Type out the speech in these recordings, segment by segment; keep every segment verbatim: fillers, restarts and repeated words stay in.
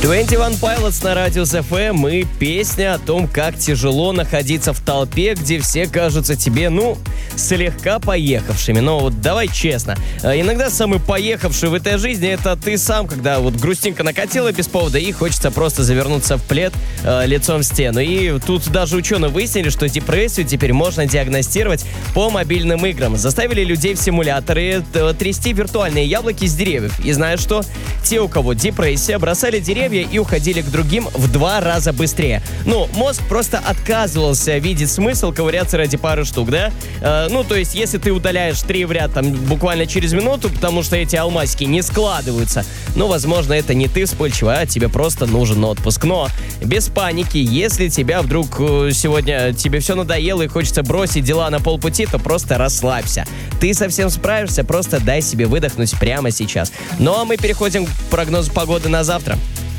двадцать один Pilots на Radius эф эм и песня о том, как тяжело находиться в толпе, где все кажутся тебе, ну, слегка поехавшими. Но вот давай честно, иногда самый поехавший в этой жизни это ты сам, когда вот грустинка накатила без повода и хочется просто завернуться в плед э, лицом в стену. И тут даже ученые выяснили, что депрессию теперь можно диагностировать по мобильным играм. Заставили людей в симуляторы трясти виртуальные яблоки с деревьев. И знаешь что? Те, у кого депрессия, бросали деревья и уходили к другим в два раза быстрее. Ну, мозг просто отказывался видеть смысл ковыряться ради пары штук, да? Э, ну, то есть, если ты удаляешь три в ряд там буквально через минуту, потому что эти алмазики не складываются, ну, возможно, это не ты вспыльчивый, а тебе просто нужен отпуск. Но без паники, если тебя вдруг сегодня тебе все надоело и хочется бросить дела на полпути, то просто расслабься. Ты совсем справишься, просто дай себе выдохнуть прямо сейчас. Ну, а мы переходим к прогнозу погоды на завтра.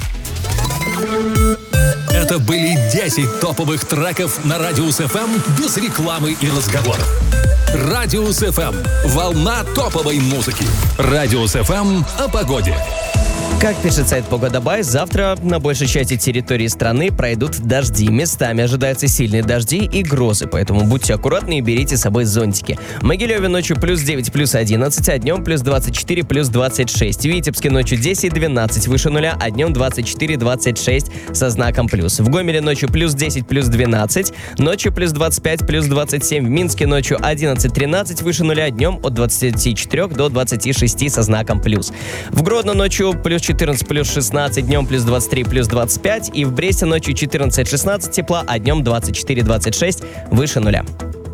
Это были десять топовых треков на Radius эф эм без рекламы и разговоров. Radius эф эм – волна топовой музыки. Radius эф эм о погоде. Как пишет сайт Погодабай, завтра на большей части территории страны пройдут дожди. Местами ожидаются сильные дожди и грозы, поэтому будьте аккуратны и берите с собой зонтики. В Могилеве ночью плюс девять, плюс одиннадцать, а днем плюс двадцать четыре, плюс двадцать шесть. В Витебске ночью десять, двенадцать выше нуля, а днем двадцать четыре, двадцать шесть со знаком плюс. В Гомеле ночью плюс десять, плюс двенадцать, ночью плюс двадцать пять, плюс двадцать семь. В Минске ночью одиннадцать, тринадцать выше нуля, днем от двадцати четырёх до двадцати шести со знаком плюс. В Гродно ночью плюс четырнадцать, плюс шестнадцать, днем плюс двадцать три, плюс двадцать пять. И в Бресте ночью четырнадцать, шестнадцать тепла, а днем двадцать четыре, двадцать шесть выше нуля.